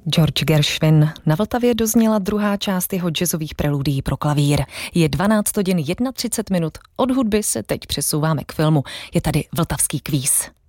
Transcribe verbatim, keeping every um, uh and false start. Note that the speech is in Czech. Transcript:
George Gershwin. Na Vltavě dozněla druhá část jeho jazzových preludií pro klavír. Je dvanáct hodin třicet jedna minut. Od hudby se teď přesouváme k filmu. Je tady vltavský kvíz.